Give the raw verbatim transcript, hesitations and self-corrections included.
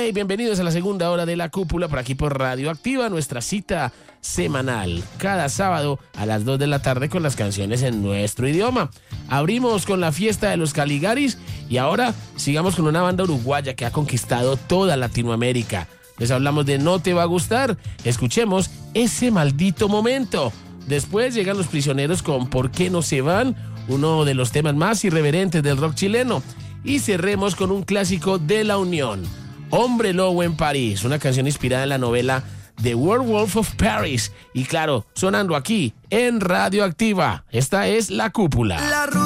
Hey, bienvenidos a la segunda hora de La Cúpula, por aquí por Radio Activa, nuestra cita semanal, cada sábado a las dos de la tarde con las canciones en nuestro idioma. Abrimos con la fiesta de los Caligaris y ahora sigamos con una banda uruguaya que ha conquistado toda Latinoamérica. Les hablamos de No Te Va a Gustar, escuchemos Ese Maldito Momento. Después llegan Los Prisioneros con ¿Por qué no se van?, uno de los temas más irreverentes del rock chileno. Y cerremos con un clásico de La Unión, Hombre Lobo en París, una canción inspirada en la novela The Werewolf of Paris. Y claro, sonando aquí en Radio Activa, esta es La Cúpula. La